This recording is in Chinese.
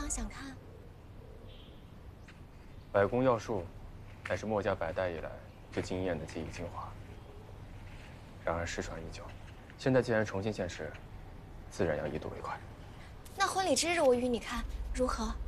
郎想看？ 百工要术，乃是墨家百代以来最惊艳的技艺精华。然而失传已久，现在既然重新现世，自然要一睹为快。 那婚礼之日我与你看如何？